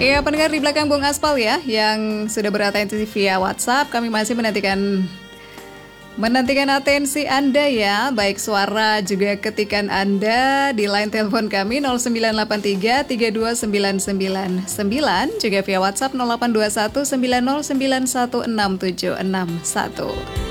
Iya, pendengar di belakang Bung Aspal ya, yang sudah beratensi via WhatsApp, kami masih menantikan atensi Anda ya, baik suara juga ketikan Anda di line telepon kami 0983 32999, juga via WhatsApp 0821 9091 6761.